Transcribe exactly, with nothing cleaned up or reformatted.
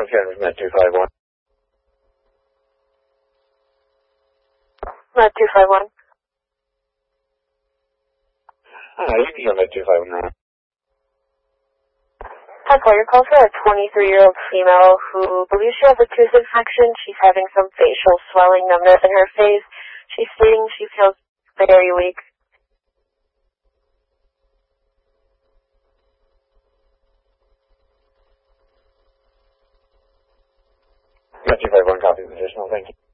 Healthcare with Med two five one. Med two five one. Hi, you can hear Med two five one now. Hi, Paul. Your call for a twenty-three-year-old female who believes she has a tooth infection. She's having some facial swelling, numbness in her face. She's stating she feels very weak. Med two five one copies additional, thank you.